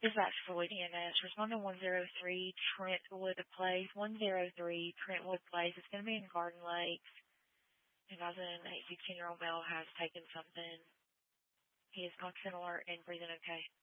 Dispatch for Floyd EMS. Respond to 103 Trentwood Place. 103 Trentwood Place. It's going to be in Garden Lakes. Advising a 16-year-old male has taken something. He is constant alert and breathing okay.